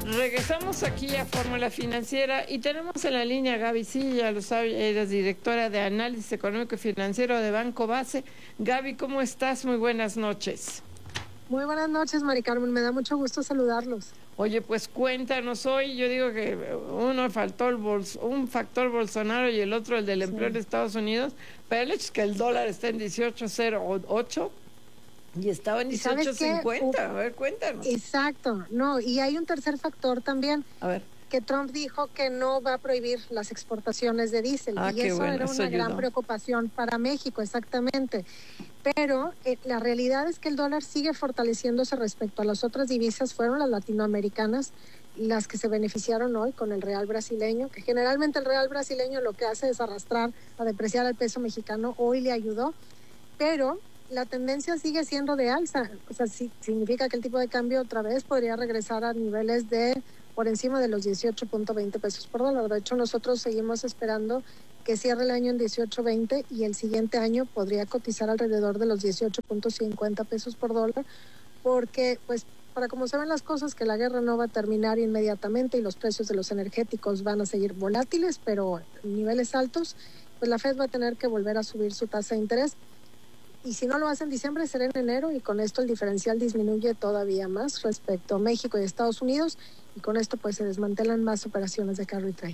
Regresamos aquí a Fórmula Financiera y tenemos en la línea a Gaby Silla, ya lo sabe, eres directora de Análisis Económico y Financiero de Banco Base. Gaby, ¿cómo estás? Muy buenas noches. Muy buenas noches, Mari Carmen, me da mucho gusto saludarlos. Oye, pues cuéntanos hoy, yo digo que uno faltó un factor Bolsonaro y el otro el del empleo en Estados Unidos, pero el hecho es que el dólar está en 18.08 y estaba en 18.50. A ver, cuéntanos. Exacto, no, y hay un tercer factor también. A ver. Que Trump dijo que no va a prohibir las exportaciones de diésel, y eso era una gran preocupación para México, exactamente. Pero la realidad es que el dólar sigue fortaleciéndose respecto a las otras divisas. Fueron las latinoamericanas las que se beneficiaron hoy con el real brasileño, que generalmente el real brasileño lo que hace es arrastrar a depreciar al peso mexicano. Hoy le ayudó, pero la tendencia sigue siendo de alza. O sea, sí, significa que el tipo de cambio otra vez podría regresar a niveles de por encima de los 18.20 pesos por dólar. De hecho, nosotros seguimos esperando que cierre el año en 18.20 y el siguiente año podría cotizar alrededor de los 18.50 pesos por dólar, porque pues para como se ven las cosas, que la guerra no va a terminar inmediatamente y los precios de los energéticos van a seguir volátiles, pero en niveles altos, pues la Fed va a tener que volver a subir su tasa de interés. Y si no lo hace en diciembre, será en enero, y con esto el diferencial disminuye todavía más respecto a México y Estados Unidos, y con esto pues se desmantelan más operaciones de carry trade.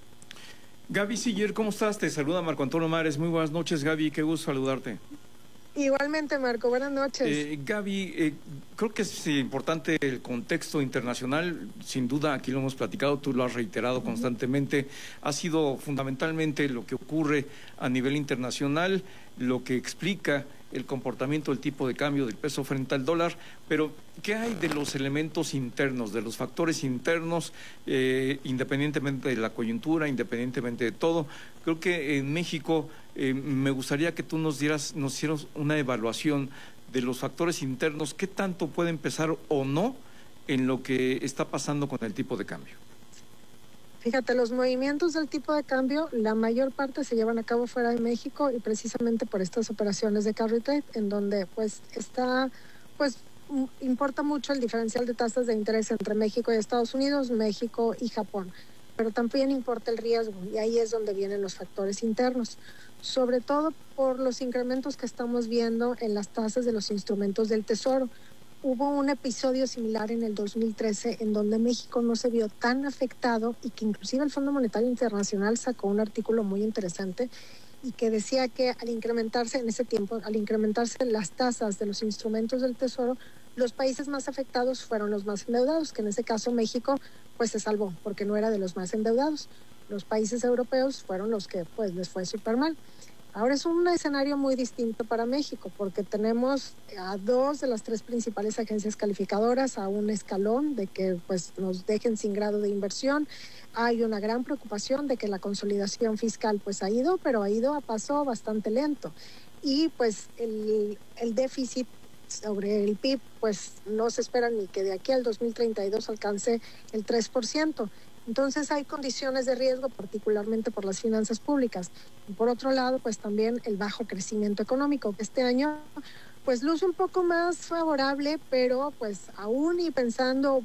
Gaby Siller, ¿cómo estás? Te saluda Marco Antonio Mares. Muy buenas noches, Gaby, qué gusto saludarte. Igualmente, Marco, buenas noches. Gaby, creo que es importante el contexto internacional. Sin duda, aquí lo hemos platicado, tú lo has reiterado constantemente. Ha sido fundamentalmente lo que ocurre a nivel internacional, lo que explica el comportamiento del tipo de cambio del peso frente al dólar, pero ¿qué hay de los elementos internos, de los factores internos, independientemente de la coyuntura, independientemente de todo? Creo que en México me gustaría que tú nos hicieras una evaluación de los factores internos, qué tanto puede empezar o no en lo que está pasando con el tipo de cambio. Fíjate, los movimientos del tipo de cambio, la mayor parte se llevan a cabo fuera de México, y precisamente por estas operaciones de carry trade, en donde importa mucho el diferencial de tasas de interés entre México y Estados Unidos, México y Japón, pero también importa el riesgo, y ahí es donde vienen los factores internos, sobre todo por los incrementos que estamos viendo en las tasas de los instrumentos del Tesoro. Hubo un episodio similar en el 2013 en donde México no se vio tan afectado, y que inclusive el Fondo Monetario Internacional sacó un artículo muy interesante y que decía que al incrementarse las tasas de los instrumentos del Tesoro, los países más afectados fueron los más endeudados, que en ese caso México pues se salvó porque no era de los más endeudados. Los países europeos fueron los que pues les fue súper mal. Ahora es un escenario muy distinto para México, porque tenemos a dos de las tres principales agencias calificadoras a un escalón de que pues nos dejen sin grado de inversión. Hay una gran preocupación de que la consolidación fiscal pues ha ido a paso bastante lento, y pues el déficit sobre el PIB pues no se espera ni que de aquí al 2032 alcance el 3%. Entonces hay condiciones de riesgo, particularmente por las finanzas públicas. Y por otro lado, pues también el bajo crecimiento económico, que este año pues luce un poco más favorable, pero pues aún y pensando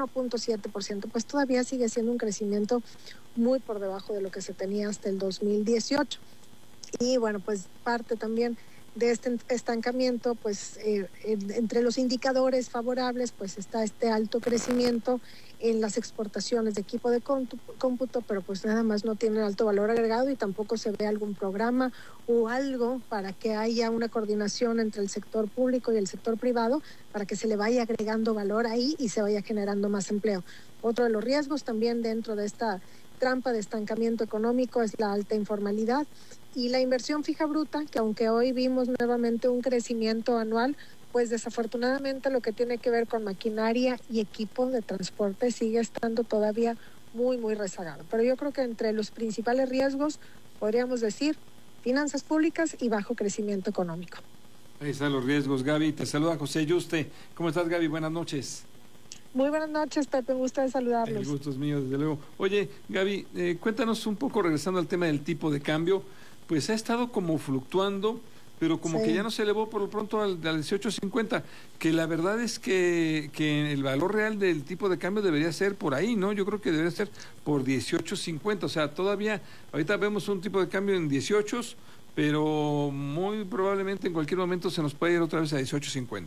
1.7%, pues todavía sigue siendo un crecimiento muy por debajo de lo que se tenía hasta el 2018. Y bueno, pues parte también de este estancamiento, pues entre los indicadores favorables, pues está este alto crecimiento en las exportaciones de equipo de cómputo, pero pues nada más no tienen alto valor agregado, y tampoco se ve algún programa o algo para que haya una coordinación entre el sector público y el sector privado, para que se le vaya agregando valor ahí y se vaya generando más empleo. Otro de los riesgos también dentro de esta trampa de estancamiento económico es la alta informalidad y la inversión fija bruta, que aunque hoy vimos nuevamente un crecimiento anual, pues desafortunadamente lo que tiene que ver con maquinaria y equipo de transporte sigue estando todavía muy, muy rezagado. Pero yo creo que entre los principales riesgos podríamos decir finanzas públicas y bajo crecimiento económico. Ahí están los riesgos, Gaby. Te saluda José Yuste. ¿Cómo estás, Gaby? Buenas noches. Muy buenas noches, Pepe, un gusto de saludarlos. El gusto es mío, desde luego. Oye, Gaby, cuéntanos un poco, regresando al tema del tipo de cambio, pues ha estado como fluctuando, pero como que ya no se elevó por lo pronto al 18.50, que la verdad es que el valor real del tipo de cambio debería ser por ahí, ¿no? Yo creo que debería ser por 18.50, o sea, todavía, ahorita vemos un tipo de cambio en 18, pero muy probablemente en cualquier momento se nos puede ir otra vez a 18.50.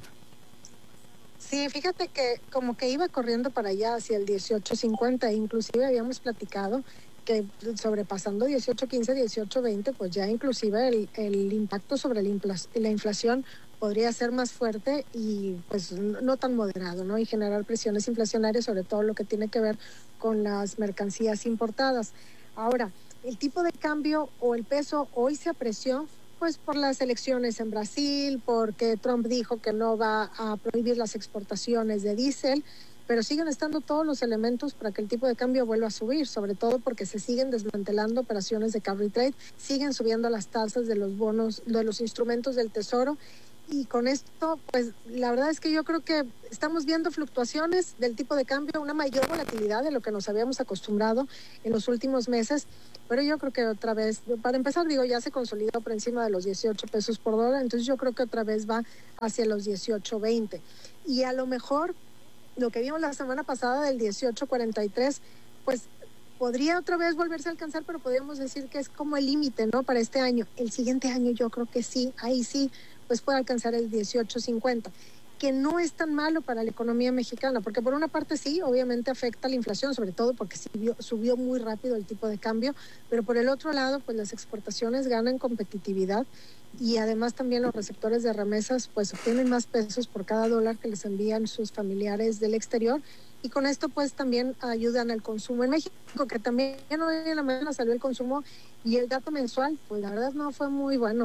Sí, fíjate que como que iba corriendo para allá hacia el 18.50, inclusive habíamos platicado que sobrepasando 18.15, 18.20, pues ya inclusive el impacto sobre la inflación podría ser más fuerte y pues no tan moderado, ¿no? Y generar presiones inflacionarias, sobre todo lo que tiene que ver con las mercancías importadas. Ahora, el tipo de cambio o el peso hoy se apreció pues por las elecciones en Brasil, porque Trump dijo que no va a prohibir las exportaciones de diésel, pero siguen estando todos los elementos para que el tipo de cambio vuelva a subir, sobre todo porque se siguen desmantelando operaciones de carry trade, siguen subiendo las tasas de los bonos, de los instrumentos del Tesoro, y con esto, pues la verdad es que yo creo que estamos viendo fluctuaciones del tipo de cambio, una mayor volatilidad de lo que nos habíamos acostumbrado en los últimos meses, pero yo creo que otra vez, para empezar, digo, ya se consolidó por encima de los 18 pesos por dólar, entonces yo creo que otra vez va hacia los 18.20. Y a lo mejor lo que vimos la semana pasada del 18.43, pues podría otra vez volverse a alcanzar, pero podríamos decir que es como el límite, ¿no? Para este año. El siguiente año yo creo que sí, ahí sí, pues puede alcanzar el 18.50, que no es tan malo para la economía mexicana, porque por una parte sí, obviamente afecta la inflación, sobre todo porque subió muy rápido el tipo de cambio, pero por el otro lado, pues las exportaciones ganan competitividad y además también los receptores de remesas pues obtienen más pesos por cada dólar que les envían sus familiares del exterior, y con esto pues también ayudan al consumo en México, que también hoy en la mañana salió el consumo y el dato mensual pues la verdad no fue muy bueno,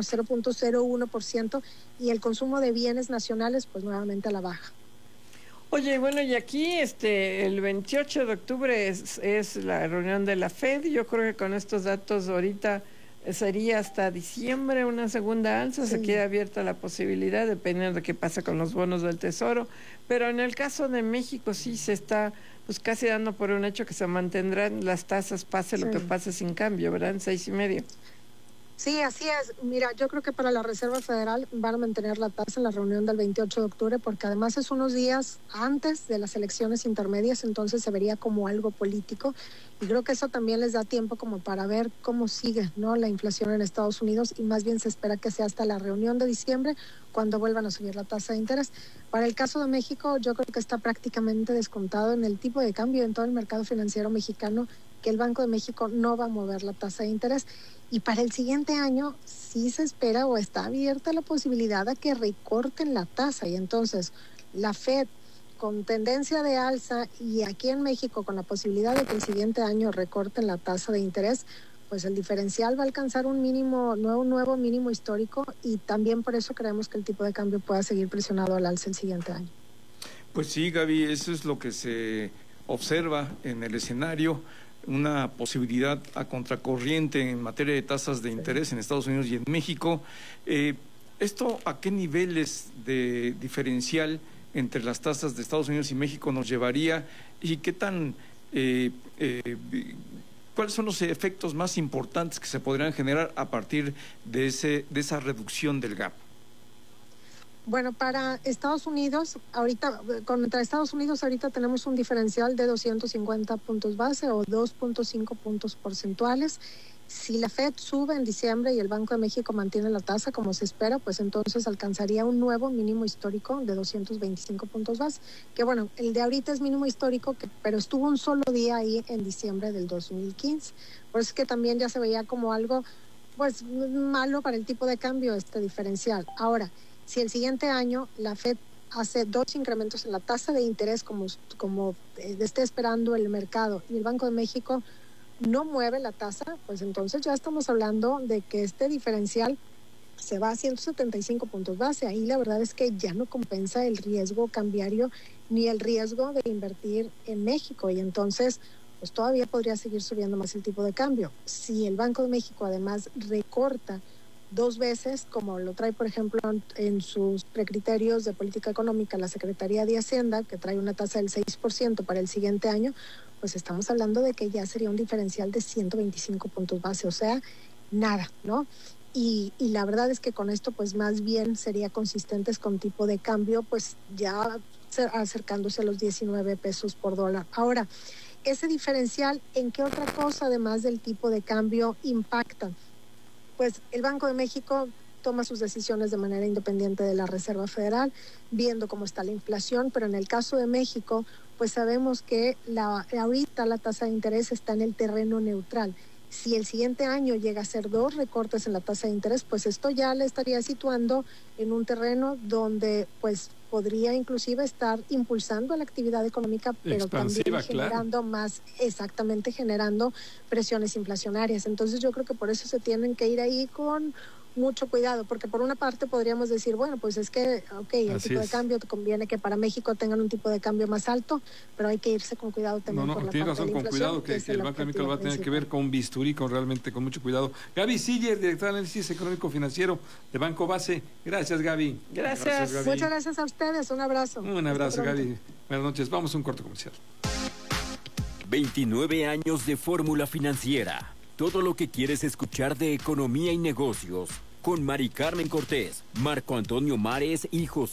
0.01%, y el consumo de bienes nacionales pues nuevamente a la baja. Oye, bueno, y aquí el 28 de octubre es la reunión de la Fed. Yo creo que con estos datos ahorita sería hasta diciembre una segunda alza. Sí. Se queda abierta la posibilidad, dependiendo de qué pasa con los bonos del Tesoro. Pero en el caso de México sí se está pues casi dando por un hecho que se mantendrán las tasas, pase lo que pase, sin cambio, ¿verdad? En 6.5. Sí, así es. Mira, yo creo que para la Reserva Federal van a mantener la tasa en la reunión del 28 de octubre, porque además es unos días antes de las elecciones intermedias, entonces se vería como algo político, y creo que eso también les da tiempo como para ver cómo sigue, ¿no?, la inflación en Estados Unidos, y más bien se espera que sea hasta la reunión de diciembre cuando vuelvan a subir la tasa de interés. Para el caso de México, yo creo que está prácticamente descontado en el tipo de cambio en todo el mercado financiero mexicano, que el Banco de México no va a mover la tasa de interés. Y para el siguiente año sí se espera o está abierta la posibilidad a que recorten la tasa. Y entonces la Fed, con tendencia de alza, y aquí en México con la posibilidad de que el siguiente año recorten la tasa de interés, pues el diferencial va a alcanzar un nuevo mínimo histórico, y también por eso creemos que el tipo de cambio pueda seguir presionado al alza el siguiente año. Pues sí, Gaby, eso es lo que se observa en el escenario. Una posibilidad a contracorriente en materia de tasas de interés en Estados Unidos y en México. ¿Esto a qué niveles de diferencial entre las tasas de Estados Unidos y México nos llevaría? ¿Y qué tan cuáles son los efectos más importantes que se podrían generar a partir de esa reducción del gap? Bueno, para Estados Unidos, contra Estados Unidos ahorita tenemos un diferencial de 250 puntos base o 2.5 puntos porcentuales. Si la Fed sube en diciembre y el Banco de México mantiene la tasa como se espera, pues entonces alcanzaría un nuevo mínimo histórico de 225 puntos base. Que bueno, el de ahorita es mínimo histórico, pero estuvo un solo día ahí en diciembre del 2015. Por eso es que también ya se veía como algo pues malo para el tipo de cambio este diferencial. Ahora, si el siguiente año la Fed hace 2 incrementos en la tasa de interés como esté esperando el mercado, y el Banco de México no mueve la tasa, pues entonces ya estamos hablando de que este diferencial se va a 175 puntos base. Ahí la verdad es que ya no compensa el riesgo cambiario ni el riesgo de invertir en México, y entonces pues todavía podría seguir subiendo más el tipo de cambio. Si el Banco de México además recorta 2 veces, como lo trae, por ejemplo, en sus precriterios de política económica la Secretaría de Hacienda, que trae una tasa del 6% para el siguiente año, pues estamos hablando de que ya sería un diferencial de 125 puntos base, o sea, nada, ¿no? Y la verdad es que con esto pues más bien sería consistentes con tipo de cambio pues ya acercándose a los 19 pesos por dólar. Ahora, ese diferencial, ¿en qué otra cosa además del tipo de cambio impacta? Pues el Banco de México toma sus decisiones de manera independiente de la Reserva Federal, viendo cómo está la inflación, pero en el caso de México, pues sabemos que ahorita la tasa de interés está en el terreno neutral. Si el siguiente año llega a ser 2 recortes en la tasa de interés, pues esto ya le estaría situando en un terreno donde pues podría inclusive estar impulsando la actividad económica, pero también generando generando presiones inflacionarias. Entonces yo creo que por eso se tienen que ir ahí con mucho cuidado, porque por una parte podríamos decir, bueno, pues es que, el tipo de cambio te conviene que para México tengan un tipo de cambio más alto, pero hay que irse con cuidado también por la tiene parte razón, de la con inflación, cuidado, que el Banco de México lo va a tener que ver con bisturí, realmente con mucho cuidado. Gaby Siller, directora de Análisis Económico Financiero de Banco Base. Gracias, Gaby. Gracias. Gaby. Muchas gracias a ustedes, un abrazo. Un abrazo, Gaby. Buenas noches, vamos a un corto comercial. 29 años de Fórmula Financiera. Todo lo que quieres escuchar de economía y negocios. Con Mari Carmen Cortés, Marco Antonio Mares y José